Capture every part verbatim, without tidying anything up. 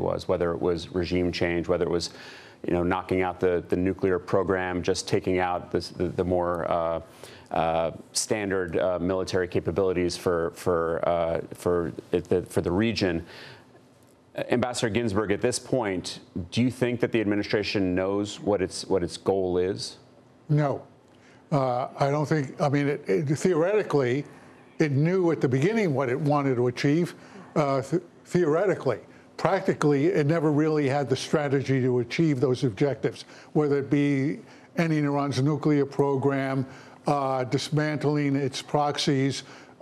was, whether it was regime change, whether it was, you know, knocking out the, the nuclear program, just taking out this, the, the more uh, uh, standard uh, military capabilities for for uh, for it, the, for the region. Ambassador Ginsburg, at this point, do you think that the administration knows what its what its goal is? No, uh, I don't think. I mean, it, it, theoretically, it knew at the beginning what it wanted to achieve. Uh, th theoretically. Practically, it never really had the strategy to achieve those objectives, whether it be ending Iran's nuclear program, uh, dismantling its proxies,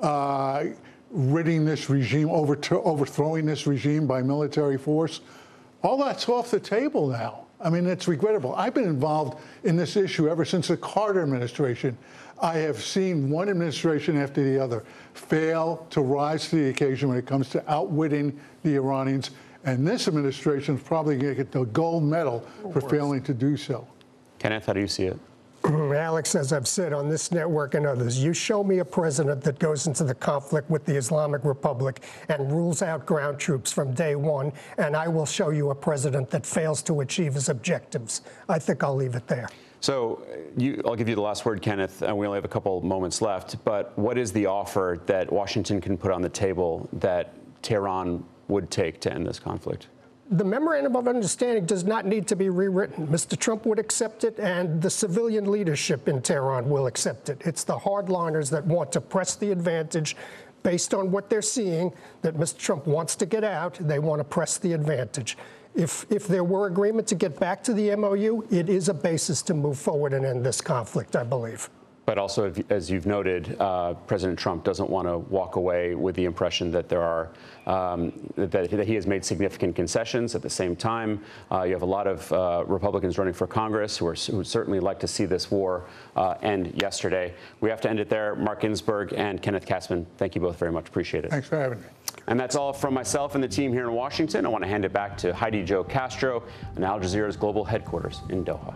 uh, ridding this regime, overthrowing this regime by military force. All that's off the table now. I mean, it's regrettable. I've been involved in this issue ever since the Carter administration. I have seen one administration after the other fail to rise to the occasion when it comes to outwitting the Iranians. And this administration is probably going to get the gold medal for failing to do so. Kenneth, how do you see it? Alex, as I've said on this network and others, you show me a president that goes into the conflict with the Islamic Republic and rules out ground troops from day one, and I will show you a president that fails to achieve his objectives. I think I'll leave it there. So you, I'll give you the last word, Kenneth, and we only have a couple moments left. But what is the offer that Washington can put on the table that Tehran would take to end this conflict? The memorandum of understanding does not need to be rewritten. Mister Trump would accept it, and the civilian leadership in Tehran will accept it. It's the hardliners that want to press the advantage based on what they're seeing, that Mister Trump wants to get out. They want to press the advantage. If, if there were agreement to get back to the M O U, it is a basis to move forward and end this conflict, I believe. But also, as you've noted, uh, President Trump doesn't want to walk away with the impression that there are um, that, that he has made significant concessions. At the same time, uh, you have a lot of uh, Republicans running for Congress who, are, who would certainly like to see this war uh, end yesterday. We have to end it there. Mark Ginsburg and Kenneth Katzman, thank you both very much. Appreciate it. Thanks for having me. And that's all from myself and the team here in Washington. I want to hand it back to Heidi Jo Castro in Al Jazeera's global headquarters in Doha.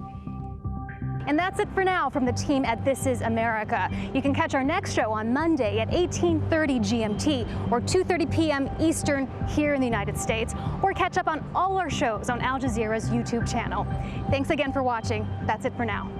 And that's it for now from the team at This Is America. You can catch our next show on Monday at eighteen thirty G M T or two thirty p m Eastern here in the United States, or catch up on all our shows on Al Jazeera's YouTube channel. Thanks again for watching. That's it for now.